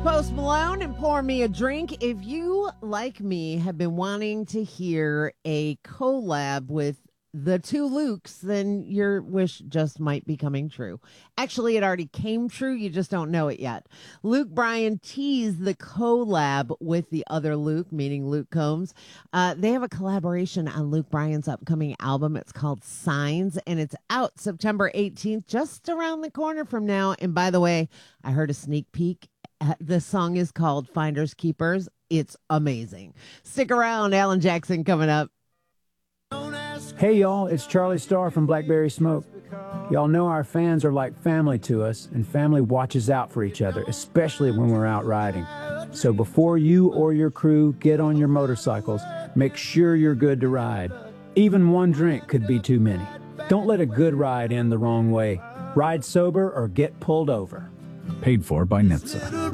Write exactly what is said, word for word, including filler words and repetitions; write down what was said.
Post Malone and Pour Me a Drink. If you, like me, have been wanting to hear a collab with the two Lukes, then your wish just might be coming true. Actually, it already came true. You just don't know it yet. Luke Bryan teased the collab with the other Luke, meaning Luke Combs. Uh, they have a collaboration on Luke Bryan's upcoming album. It's called Signs, and it's out September eighteenth, just around the corner from now. And by the way, I heard a sneak peek. The song is called Finders Keepers. It's amazing. Stick around. Alan Jackson coming up. Hey, y'all, it's Charlie Starr from Blackberry Smoke. Y'all know our fans are like family to us, and family watches out for each other, especially when we're out riding. So before you or your crew get on your motorcycles, make sure you're good to ride. Even one drink could be too many. Don't let a good ride end the wrong way. Ride sober or get pulled over. Paid for by N H T S A.